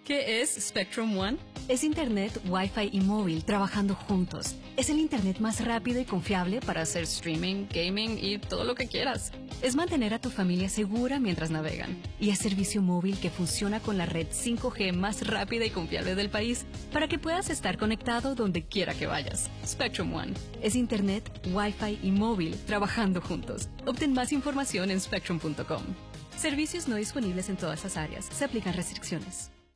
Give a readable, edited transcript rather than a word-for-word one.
¿Qué es Spectrum One? Es Internet, Wi-Fi y móvil trabajando juntos. Es el Internet más rápido y confiable Para hacer streaming, gaming y todo lo que quieras. Es mantener a tu familia segura mientras navegan. Y es servicio móvil que funciona con la red 5G más rápida y confiable del país para que puedas estar conectado donde quiera que vayas. Spectrum One. Es Internet, Wi-Fi y móvil trabajando juntos. Obtén más información en spectrum.com. Servicios no disponibles en todas las áreas. Se aplican restricciones.